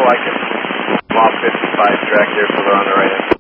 like it. Small 55, direct air filter on the right end.